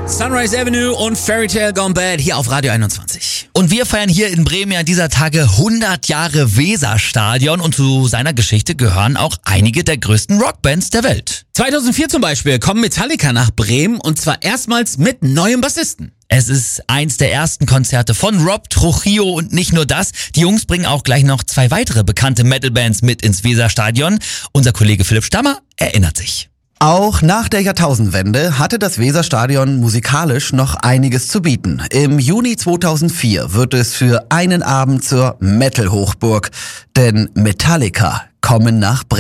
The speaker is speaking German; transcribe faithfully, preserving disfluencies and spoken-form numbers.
Sunrise Avenue und Fairy Tale Gone Bad hier auf Radio einundzwanzig. Und wir feiern hier in Bremen ja dieser Tage hundert Jahre Weserstadion und zu seiner Geschichte gehören auch einige der größten Rockbands der Welt. zweitausendvier zum Beispiel kommen Metallica nach Bremen und zwar erstmals mit neuem Bassisten. Es ist eins der ersten Konzerte von Rob Trujillo und nicht nur das. Die Jungs bringen auch gleich noch zwei weitere bekannte Metalbands mit ins Weserstadion. Unser Kollege Philipp Stammer erinnert sich. Auch nach der Jahrtausendwende hatte das Weserstadion musikalisch noch einiges zu bieten. Im Juni zweitausendvier wird es für einen Abend zur Metal-Hochburg, denn Metallica kommen nach Bremen.